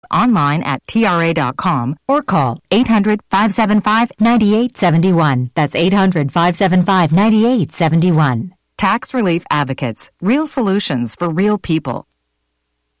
online at TRA.com or call 800-575-9871. That's 800-575-9871. Tax Relief Advocates. Real solutions for real people.